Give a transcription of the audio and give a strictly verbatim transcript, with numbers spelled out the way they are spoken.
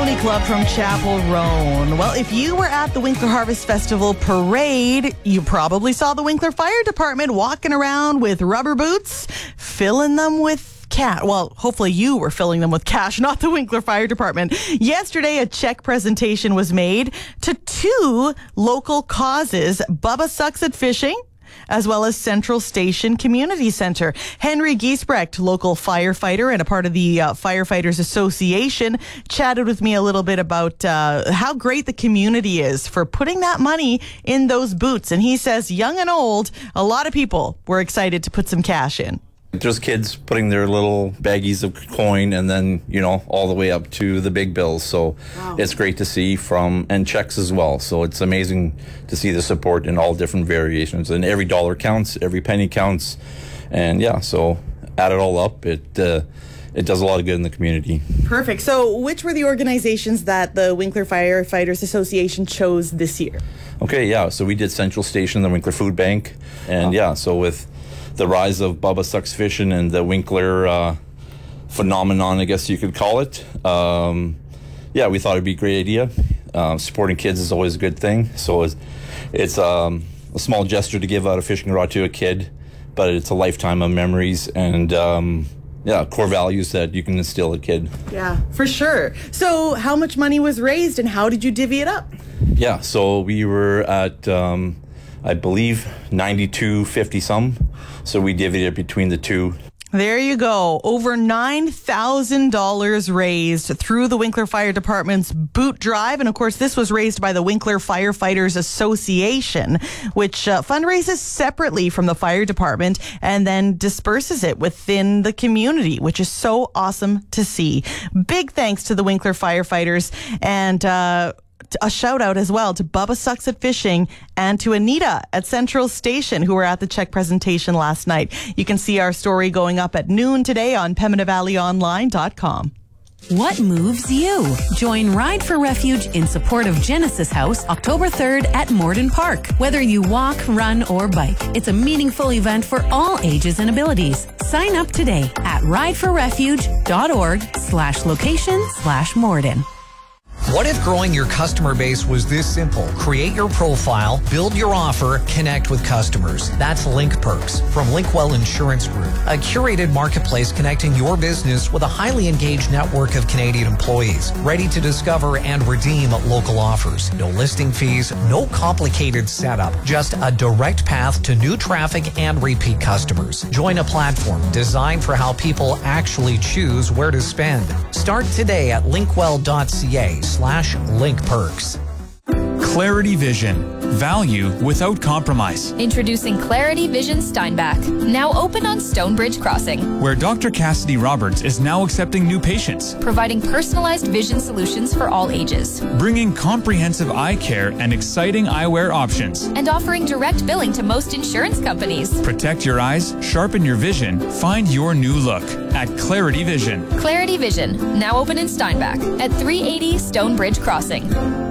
Pony Club from Chapel Roan. Well, if you were at the Winkler Harvest Festival parade, you probably saw the Winkler Fire Department walking around with rubber boots, filling them with cash. Well, hopefully you were filling them with cash, not the Winkler Fire Department. Yesterday, a check presentation was made to two local causes, Bubba Sucks at Fishing, as well as Central Station Community Center. Henry Giesbrecht, local firefighter and a part of the uh, Firefighters Association, chatted with me a little bit about uh, how great the community is for putting that money in those boots. And he says, young and old, a lot of people were excited to put some cash in. Just kids putting their little baggies of coin and then, you know, all the way up to the big bills. So wow. It's great to see from, and checks as well. So it's amazing to see the support in all different variations. And every dollar counts, every penny counts. And yeah, so add it all up, it uh, it does a lot of good in the community. Perfect. So which were the organizations that the Winkler Firefighters Association chose this year? Okay, yeah. So we did Central Station, the Winkler Food Bank. And oh. yeah, so with the rise of Bubba Sucks Fishing and the Winkler uh, phenomenon, I guess you could call it. Um, yeah, we thought it'd be a great idea. Uh, supporting kids is always a good thing. So it's, it's um, a small gesture to give out a fishing rod to a kid, but it's a lifetime of memories and um, yeah, core values that you can instill in a kid. Yeah, for sure. So how much money was raised and how did you divvy it up? Yeah, so we were at, um, I believe, ninety-two fifty some. So we divvied it between the two. There you go. Over nine thousand dollars raised through the Winkler Fire Department's boot drive. And of course, this was raised by the Winkler Firefighters Association, which uh, fundraises separately from the fire department and then disperses it within the community, which is so awesome to see. Big thanks to the Winkler Firefighters and, uh, a shout out as well to Bubba Sucks at Fishing and to Anita at Central Station, who were at the check presentation last night. You can see our story going up at noon today on Pembina Valley Online dot com. What moves you? Join Ride for Refuge in support of Genesis House October third at Morden Park. Whether you walk, run, or bike, it's a meaningful event for all ages and abilities. Sign up today at rideforrefuge.org slash location slash Morden. What if growing your customer base was this simple? Create your profile, build your offer, connect with customers. That's Link Perks from Linkwell Insurance Group, a curated marketplace connecting your business with a highly engaged network of Canadian employees, ready to discover and redeem local offers. No listing fees, no complicated setup, just a direct path to new traffic and repeat customers. Join a platform designed for how people actually choose where to spend. Start today at linkwell.ca slash link perks. Clarity Vision. Value without compromise. Introducing Clarity Vision Steinbach. Now open on Stonebridge Crossing. Where Doctor Cassidy Roberts is now accepting new patients. Providing personalized vision solutions for all ages. Bringing comprehensive eye care and exciting eyewear options. And offering direct billing to most insurance companies. Protect your eyes, sharpen your vision, find your new look at Clarity Vision. Clarity Vision. Now open in Steinbach at three eighty Stonebridge Crossing.